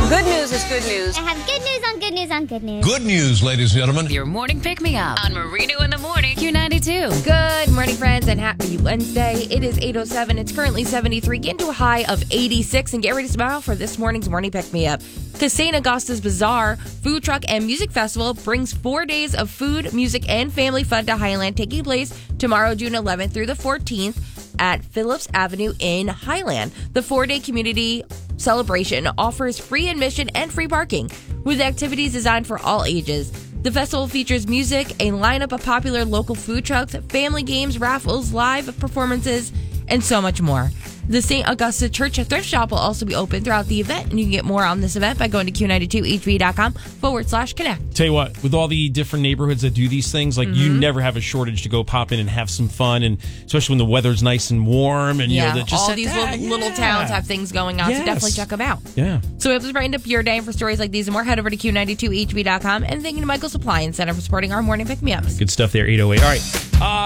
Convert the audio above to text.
Good news is good news. I have good news on good news on good news. Good news, ladies and gentlemen. Your morning pick-me-up on Marino in the Morning, Q92. Good morning, friends, and happy Wednesday. It is 8:07. It's currently 73. Get into a high of 86, and get ready to smile for this morning's morning pick-me-up. Because St. Augusta's Bazaar Food Truck and Music Festival brings 4 days of food, music, and family fun to Highland, taking place tomorrow, June 11th through the 14th at Phillips Avenue in Highland. The 4-day community celebration offers free admission and free parking, with activities designed for all ages. The festival features music, a lineup of popular local food trucks, family games, raffles, live performances, and so much more. The St. Augusta Church Thrift Shop will also be open throughout the event, and you can get more on this event by going to Q92HV.com/connect. Tell you what, with all the different neighborhoods that do these things, like you never have a shortage to go pop in and have some fun, and especially when the weather's nice and warm, and all these little towns have things going on, so definitely check them out. Yeah. So we hope to brighten up your day. For stories like these and more, head over to Q92HV.com, and thank you to Michael Supply Center for supporting our morning pick-me-ups. Good stuff there, 808. All right.